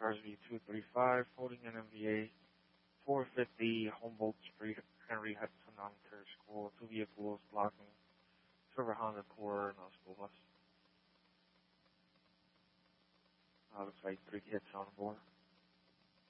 Carsby 235, holding NMVA 450 Humboldt Street, Henry Hudson Ontario School. 2 vehicles blocking Silver Honda Accord, no school bus. Looks like 3 kids on board.